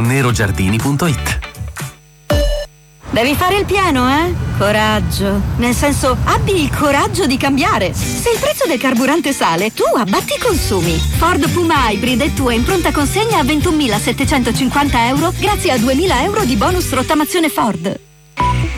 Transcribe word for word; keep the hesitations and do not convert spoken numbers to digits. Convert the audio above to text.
nerogiardini punto it. Devi fare il piano, eh? Coraggio. Nel senso, abbi il coraggio di cambiare. Se il prezzo del carburante sale, tu abbatti i consumi. Ford Puma Hybrid è tua in pronta consegna a ventunomilasettecentocinquanta euro grazie a duemila euro di bonus rottamazione Ford.